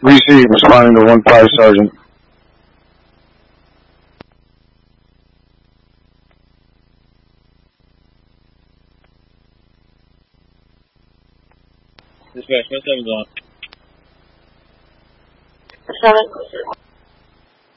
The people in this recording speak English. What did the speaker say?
Receive, responding to 1-5 Sergeant. Dispatch, what's 7's on? 7.